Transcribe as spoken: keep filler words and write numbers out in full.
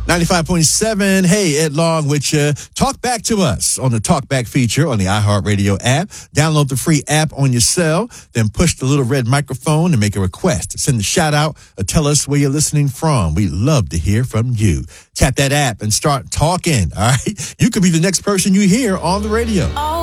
ninety-five point seven, hey, Ed Long with you. Talk back to us on the Talkback feature on the iHeartRadio app. Download the free app on your cell, then push the little red microphone and make a request. Send a shout out or tell us where you're listening from. We'd love to hear from you. Tap that app and start talking, all right? You could be the next person you hear on the radio. All